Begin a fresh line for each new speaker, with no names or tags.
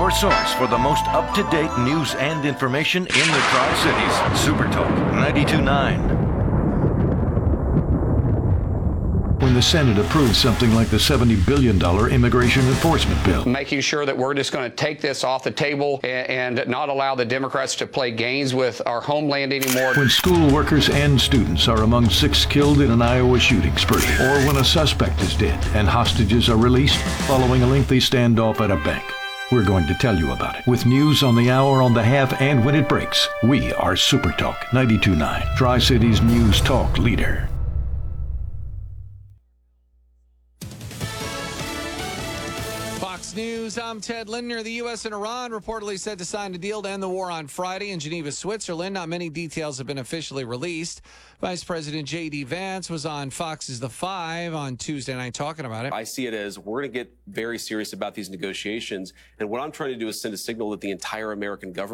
your source for the most up-to-date news and information in the Tri-Cities. Super Talk 92.9.
When the Senate approved something like the $70 billion immigration enforcement bill.
Making sure that we're just going to take this off the table and not allow the Democrats to play games with our homeland anymore.
When school workers and students are among 6 killed in an Iowa shooting spree. Or when a suspect is dead and hostages are released following a lengthy standoff at a bank. We're going to tell you about it. With news on the hour, on the half, and when it breaks. We are Super Talk 92.9, Tri-Cities News Talk leader.
Fox News, I'm Ted Lindner. The U.S. and Iran reportedly set to sign a deal to end the war on Friday in Geneva, Switzerland. Not many details have been officially released. Vice President J.D. Vance was on Fox's The Five on Tuesday night talking about it.
I see it as we're going to get very serious about these negotiations. And what I'm trying to do is send a signal that the entire American government